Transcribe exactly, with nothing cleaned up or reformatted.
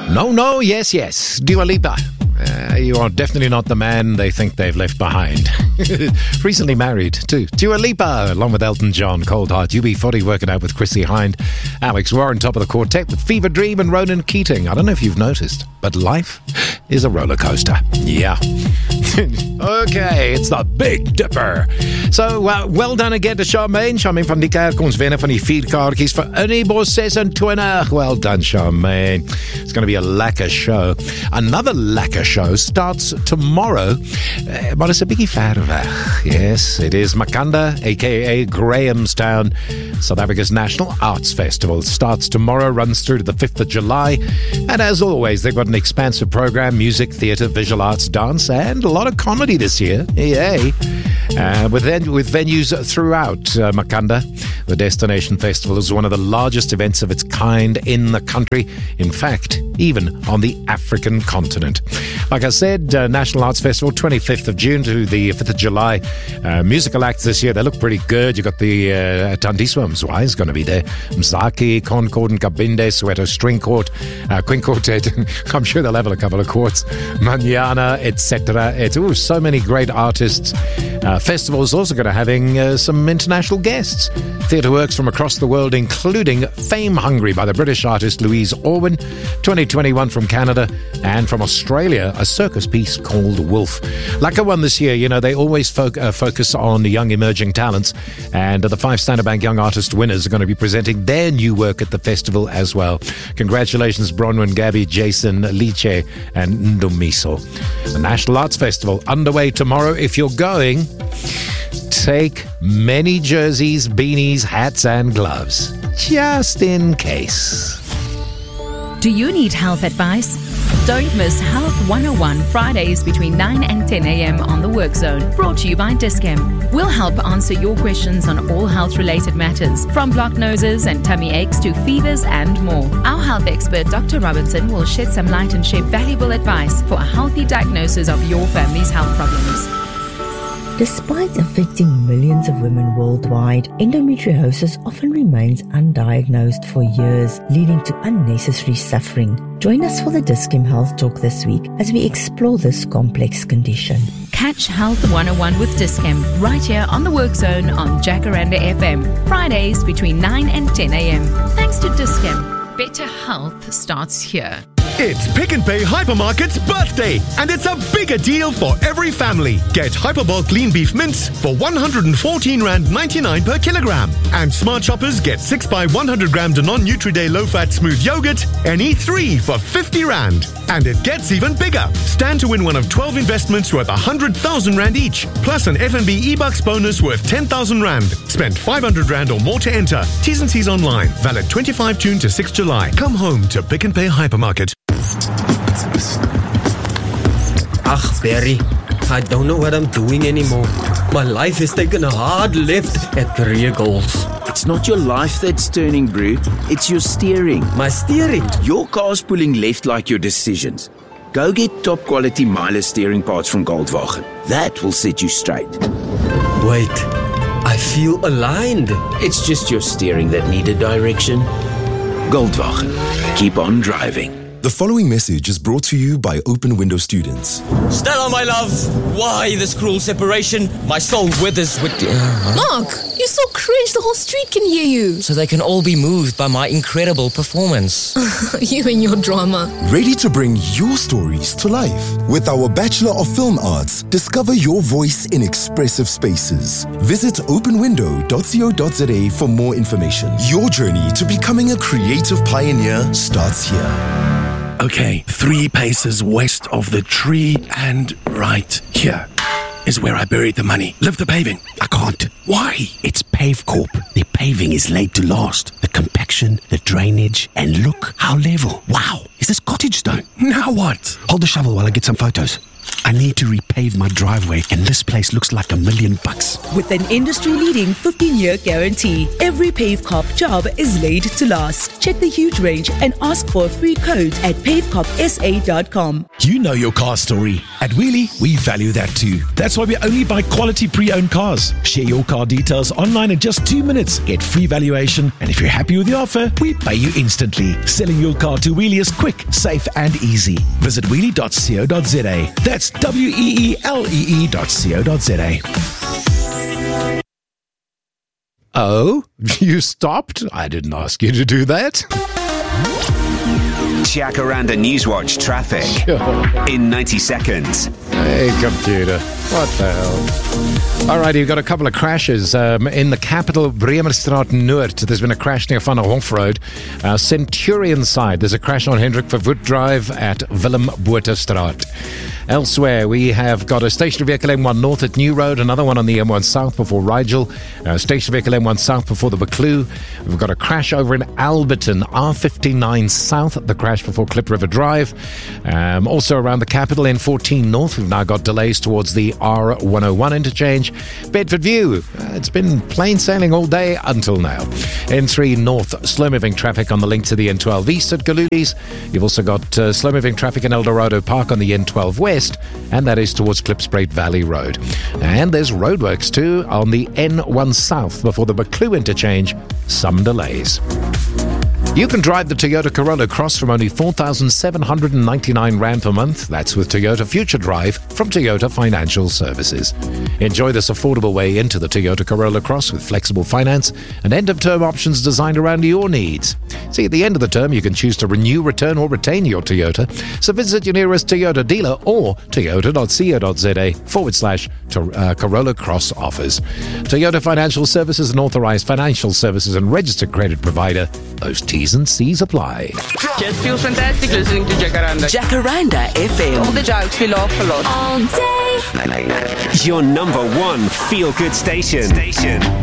No, no, yes, yes. Dua Lipa. Uh, you are definitely not the man they think they've left behind. Recently married, too. Dua Lipa, along with Elton John, Cold Heart, U B forty working out with Chrissy Hind, Alex Warren, top of the quartet with Fever Dream and Ronan Keating. I don't know if you've noticed, but life is a roller coaster. Yeah. Okay, it's the Big Dipper. So, uh, well done again to Charmaine. Charmaine van die Kerk, ons wenner van die vier kaartjies vir Unibos twenty-six. Well done, Charmaine. It's going to be a lekker show. Another lekker show starts tomorrow, uh, but it's a biggie verder weg. Yes, it is Makanda, aka Grahamstown, South Africa's National Arts Festival. It starts tomorrow, runs through to the fifth of July, and as always, they've got an expansive program: music, theatre, visual arts, dance, and a lot of comedy this year. Yay! Uh, with, ven- with venues throughout uh, Makanda, the Destination Festival is one of the largest events of its kind in the country. In fact, even on the African continent. Like I said, uh, National Arts Festival, twenty-fifth of June to the fifth of July. Uh, musical acts this year, they look pretty good. You've got the uh, Tandiswa Mzwai is going to be there. Mzaki, Concord and Kabinde, Soweto String Court, uh, Queen Quartet. I'm sure they'll have a couple of courts. Manana, et cetera. It's ooh, so many great artists. Uh, festival is also going to having uh, some international guests. Theatre works from across the world, including Fame Hungry by the British artist Louise Orwin, twenty twenty-one from Canada, and from Australia, a circus piece called Wolf. Like I won this year, you know, they always fo- uh, focus on the young emerging talents, and the five Standard Bank Young Artist winners are going to be presenting their new work at the festival as well. Congratulations, Bronwyn, Gabby, Jason, Liche, and Ndomiso. The National Arts Festival underway tomorrow. If you're going, take many jerseys, beanies, hats, and gloves, just in case. Do you need health advice? Don't miss Health one oh one Fridays between nine and ten a.m. on the Work Zone, brought to you by Dis-Chem. We'll help answer your questions on all health-related matters, from blocked noses and tummy aches to fevers and more. Our health expert, Doctor Robertson, will shed some light and share valuable advice for a healthy diagnosis of your family's health problems. Despite affecting millions of women worldwide, endometriosis often remains undiagnosed for years, leading to unnecessary suffering. Join us for the Dis-Chem Health Talk this week as we explore this complex condition. Catch Health one oh one with Dis-Chem right here on the Work Zone on Jacaranda F M, Fridays between nine and ten a.m. Thanks to Dis-Chem. Better health starts here. It's Pick n Pay Hypermarket's birthday, and it's a bigger deal for every family. Get Hyperbulk Lean Beef Mince for one hundred fourteen rand ninety-nine per kilogram. And Smart Shoppers get six by one hundred gram Danone Nutri-Day low-fat smooth yogurt and E three for fifty rand. And it gets even bigger. Stand to win one of twelve investments worth one hundred thousand rand each, plus an F N B e-bucks bonus worth ten thousand rand. Spend five hundred rand or more to enter. T's and C's online. Valid twenty-fifth of June to sixth of July. Come home to Pick n Pay Hypermarket. Ach, Barry, I don't know what I'm doing anymore. My life has taken a hard left at career goals. It's not your life that's turning, bro. It's your steering. My steering? Your car's pulling left like your decisions. Go get top quality Miele steering parts from Goldwagen. That will set you straight. Wait, I feel aligned. It's just your steering that needed direction. Goldwagen. Keep on driving. The following message is brought to you by Open Window students. Stella, my love, why this cruel separation? My soul withers with... Uh, Mark, you're so cringe the whole street can hear you. So they can all be moved by my incredible performance. You and your drama. Ready to bring your stories to life? With our Bachelor of Film Arts, discover your voice in expressive spaces. Visit open window dot co dot za for more information. Your journey to becoming a creative pioneer starts here. Okay, three paces west of the tree and right here is where I buried the money. Lift the paving. I can't. Why? It's PaveCorp. The paving is laid to last. The compaction, the drainage, and look how level. Wow, is this cottage stone? Now what? Hold the shovel while I get some photos. I need to repave my driveway, and this place looks like a million bucks. With an industry-leading fifteen-year guarantee, every PaveCop job is laid to last. Check the huge range and ask for a free code at pavecop s a dot com. You know your car story. At Wheelie, we value that too. That's why we only buy quality pre-owned cars. Share your car details online in just two minutes. Get free valuation, and if you're happy with the offer, we pay you instantly. Selling your car to Wheelie is quick, safe, and easy. Visit wheelie dot co dot z a. That's W E E L E E dot co dot z a. Oh, you stopped? I didn't ask you to do that. Jacaranda Newswatch traffic in ninety seconds. Hey, computer. What the hell? All right, you've got a couple of crashes um, in the capital, Bremerstraat Noord. There's been a crash near Van der Hof Road. Uh, Centurion side, there's a crash on Hendrik Verwoerd Drive at Willem Bothastraat. Elsewhere, we have got a stationary vehicle M one North at New Road, another one on the M one South before Rigel, uh, stationary vehicle M one South before the Buccleuch. We've got a crash over in Alberton, R fifty-nine South, the crash before Klip River Drive. Um, also around the capital, N fourteen North, we've now got delays towards the R one oh one interchange. Bedford View, uh, it's been plain sailing all day until now. N three North, slow-moving traffic on the link to the N twelve East at Galudi's. You've also got uh, slow-moving traffic in Eldorado Park on the N twelve West, and that is towards Klipspruit Valley Road. And there's roadworks too on the N one South before the Buccleuch interchange. Some delays. You can drive the Toyota Corolla Cross from only four thousand seven hundred ninety-nine rand per month. That's with Toyota Future Drive from Toyota Financial Services. Enjoy this affordable way into the Toyota Corolla Cross with flexible finance and end-of-term options designed around your needs. See, at the end of the term, you can choose to renew, return, or retain your Toyota. So visit your nearest Toyota dealer or toyota dot co dot z a forward slash to, uh, Corolla Cross offers. Toyota Financial Services, an authorized financial services and registered credit provider. Those T's and C's apply. Just feels fantastic listening to Jacaranda. Jacaranda F M. All the jokes we laugh a lot. All day. Your number one feel-good station. Station.